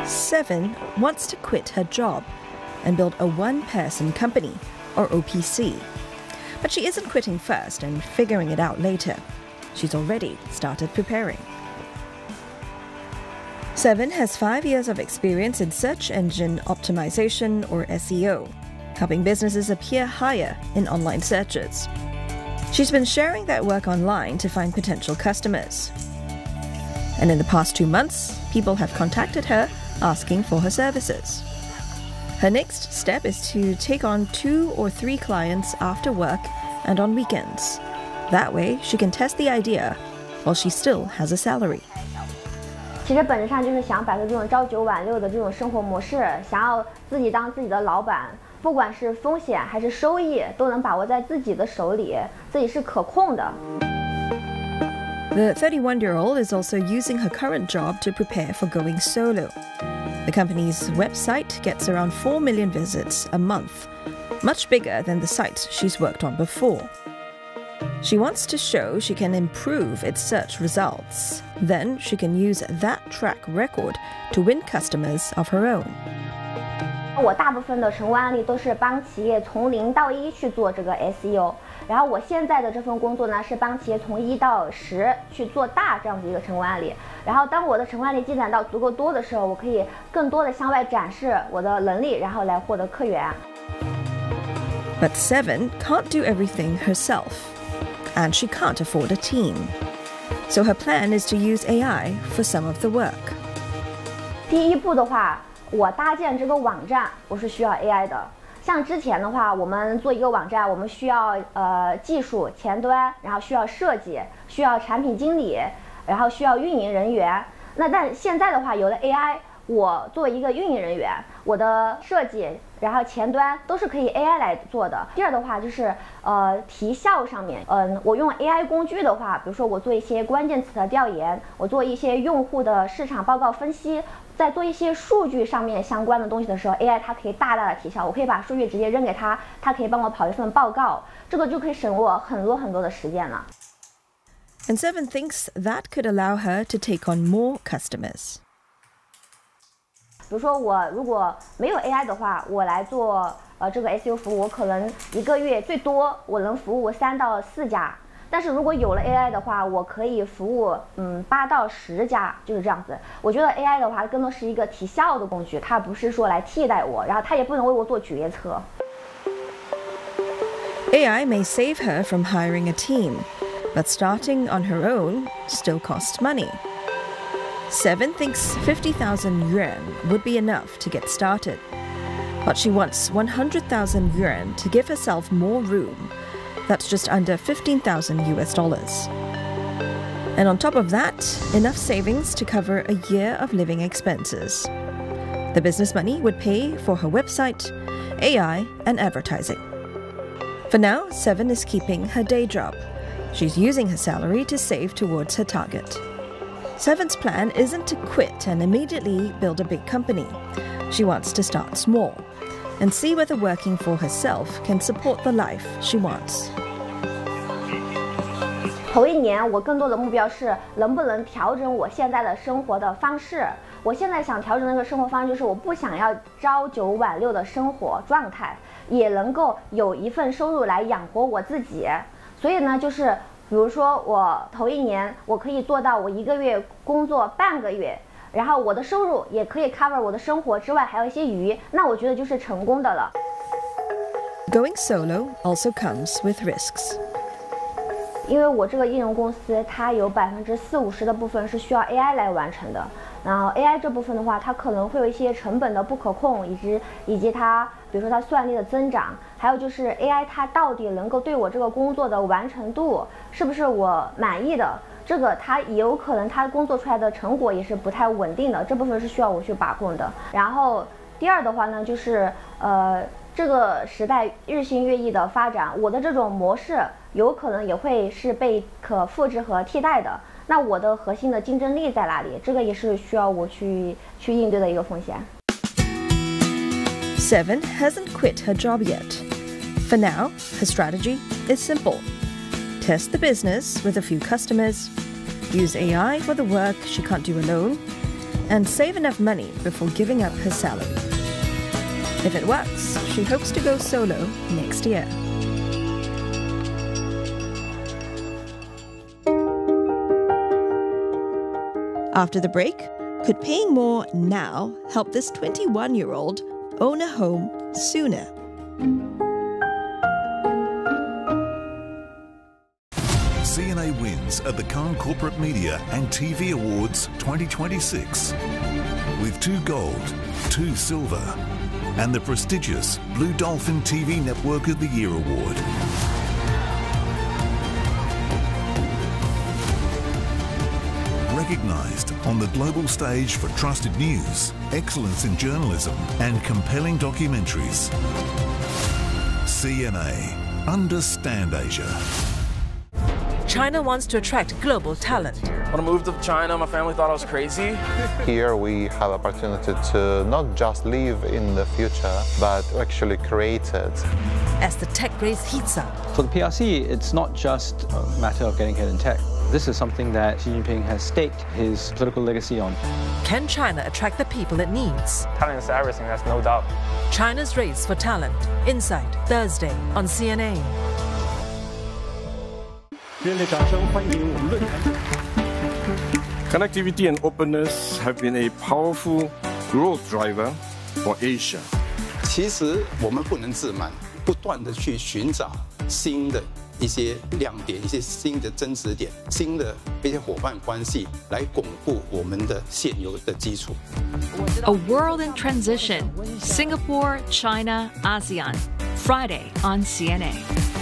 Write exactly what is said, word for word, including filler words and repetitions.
Seven wants to quit her job and build a one-person company, or O P C. But she isn't quitting first and figuring it out later. She's already started preparing. Seven has five years of experience in search engine optimization, or S E O, helping businesses appear higher in online searches. She's been sharing that work online to find potential customers. And in the past two months, people have contacted her asking for her services. Her next step is to take on two or three clients after work and on weekends. That way, she can test the idea while she still has a salary. 其实本质上就是想摆脱这种朝九晚六的这种生活模式，想要自己当自己的老板，不管是风险还是收益，都能把握在自己的手里，自己是可控的。 The thirty-one-year-old is also using her current job to prepare for going solo. The company's website gets around four million visits a month, much bigger than the sites she's worked on before. She wants to show she can improve its search results. Then she can use that track record to win customers of her own. 我大部分的成功案例都是帮企业从零到一去做这个 S E O， 然后我现在的这份工作呢是帮企业从一到十去做大这样子一个成功案例。然后当我的成功案例积攒到足够多的时候，我可以更多的向外展示我的能力，然后来获得客源。 But Seven can't do everything herself, and she can't afford a team. So her plan is to use A I for some of the work. 第一步的话，我搭建这个网站，我是需要 A I 的。像之前的话，我们做一个网站，我们需要呃技术前端，然后需要设计，需要产品经理，然后需要运营人员。那但现在的话，有了 A I， 我作为一个运营人员，我的设计，然后前端都是可以 A I 来做的。第二的话就是呃提效上面，嗯、呃，我用 A I 工具的话，比如说我做一些关键词的调研，我做一些用户的市场报告分析。在做一些数据上面相关的东西的时候 ，A I 它可以大大的提效。我可以把数据直接扔给他，他可以帮我跑一份报告，这个就可以省我很多很多的时间了。 And Seven thinks that could allow her to take on more customers. 比如说我如果没有 A I 的话，我来做呃这个 S E O 服务，我可能一个月最多我能服务三到四家。但是如果有了 A I 的话，我可以服务嗯八到十家，就是这样子。我觉得 A I 的话更多是一个提效的工具，它不是说来替代我，然后它也不能为我做决策。 A I may save her from hiring a team, but starting on her own still costs money. Seven thinks fifty thousand yuan would be enough to get started, but she wants one hundred thousand yuan to give herself more room. That's just under fifteen thousand U S dollars. And on top of that, enough savings to cover a year of living expenses. The business money would pay for her website, A I, and advertising. For now, Seven is keeping her day job. She's using her salary to save towards her target. Seven's plan isn't to quit and immediately build a big company. She wants to start small and see whether working for herself can support the life she wants. 头一年，我更多的目标是能不能调整我现在的生活的方式。我现在想调整那个生活方式，就是我不想要朝九晚六的生活状态，也能够有一份收入来养活我自己。所以呢，就是比如说我头一年，我可以做到我一个月工作半个月。然后我的收入也可以 cover 我的生活之外还有一些余，那我觉得就是成功的了。 Going solo also comes with risks. 因为我这个应用公司，它有百分之四五十的部分是需要 A I 来完成的。然后 A I 这部分的话，它可能会有一些成本的不可控，以及以及它，比如说它算力的增长，还有就是 A I 它到底能够对我这个工作的完成度是不是我满意的？这个它也有可能，它工作出来的成果也是不太稳定的，这部分是需要我去把控的。然后第二的话呢，就是呃，这个时代日新月异的发展，我的这种模式有可能也会是被可复制和替代的。那我的核心的竞争力在哪里？这个也是需要我去去应对的一个风险。 Seven hasn't quit her job yet. For now, her strategy is simple. Test the business with a few customers, use A I for the work she can't do alone, and save enough money before giving up her salary. If it works, she hopes to go solo next year. After the break, could paying more now help this twenty-one-year-old own a home sooner? C N A wins at the Cannes Corporate Media and T V Awards twenty twenty-six with two gold, two silver, and the prestigious Blue Dolphin T V Network of the Year Award. Recognised on the global stage for trusted news, excellence in journalism, and compelling documentaries. C N A. Understand Asia. China wants to attract global talent. When I moved to China, my family thought I was crazy. Here we have opportunity to not just live in the future, but actually create it. As the tech race heats up. For the P R C, it's not just a matter of getting ahead in tech. This is something that Xi Jinping has staked his political legacy on. Can China attract the people it needs? Talent is everything, that's no doubt. China's race for talent. Inside, Thursday on C N A. Connectivity and openness have been a powerful growth driver for Asia. 其实我们不能自满，不断地去寻找新的一些亮点、一些新的增值点、新的一些伙伴关系，来巩固我们的现有的基础。 A World in Transition, Singapore, China, ASEAN, Friday on C N A.